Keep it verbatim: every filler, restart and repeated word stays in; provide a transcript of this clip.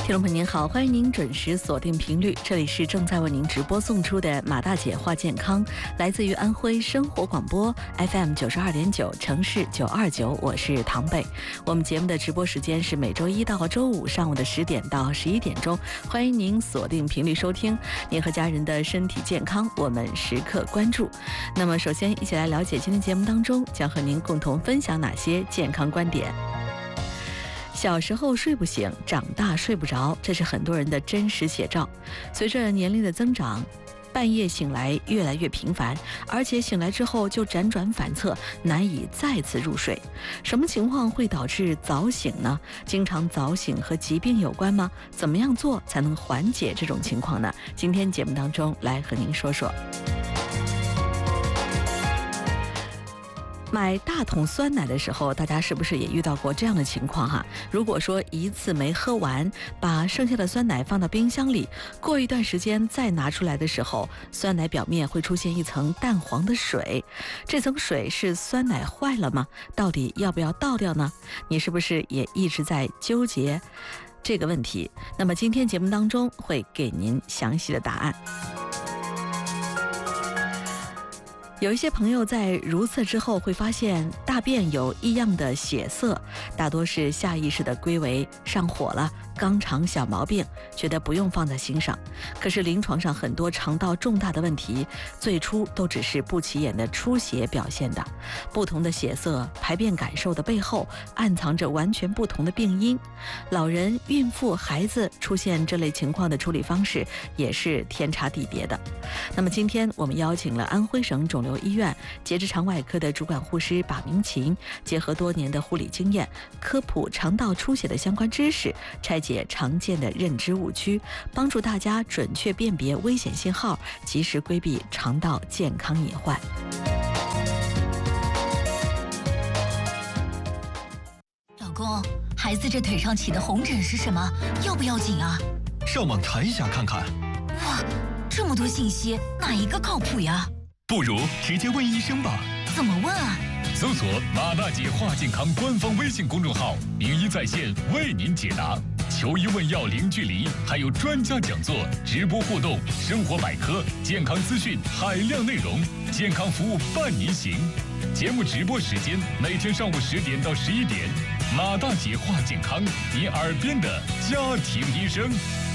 听众朋友您好，欢迎您准时锁定频率，这里是正在为您直播送出的马大姐话健康，来自于安徽生活广播 F M 九十二点九，城市九二九，我是唐贝。我们节目的直播时间是每周一到周五上午的十点到十一点钟，欢迎您锁定频率收听。您和家人的身体健康，我们时刻关注。那么，首先一起来了解今天节目当中将和您共同分享哪些健康观点。小时候睡不醒，长大睡不着，这是很多人的真实写照。随着年龄的增长，半夜醒来越来越频繁，而且醒来之后就辗转反侧，难以再次入睡。什么情况会导致早醒呢？经常早醒和疾病有关吗？怎么样做才能缓解这种情况呢？今天节目当中来和您说说。买大桶酸奶的时候，大家是不是也遇到过这样的情况哈？如果说一次没喝完，把剩下的酸奶放到冰箱里，过一段时间再拿出来的时候，酸奶表面会出现一层淡黄的水。这层水是酸奶坏了吗？到底要不要倒掉呢？你是不是也一直在纠结这个问题？那么今天节目当中会给您详细的答案。有一些朋友在如厕之后会发现大便有异样的血色，大多是下意识地归为上火了、肛肠小毛病，觉得不用放在心上。可是临床上很多肠道重大的问题，最初都只是不起眼的出血表现的。不同的血色、排便感受的背后，暗藏着完全不同的病因。老人、孕妇、孩子出现这类情况的处理方式也是天差地别的。那么今天我们邀请了安徽省肿瘤医院结直肠外科的主管护师把明琴，结合多年的护理经验，科普肠道出血的相关知识，拆解常见的认知误区，帮助大家准确辨别危险信号，及时规避肠道健康隐患。 老公，孩子这腿上起的红疹是什么？要不要紧啊？ 上网查一下看看。 哇，这么多信息，哪一个靠谱呀？ 不如直接问医生吧。 怎么问啊？ 搜索马大姐话健康官方微信公众号，名医在线为您解答，求医问药零距离，还有专家讲座、直播互动、生活百科、健康资讯海量内容，健康服务伴您行。节目直播时间每天上午十点到十一点，马大姐话健康，你耳边的家庭医生。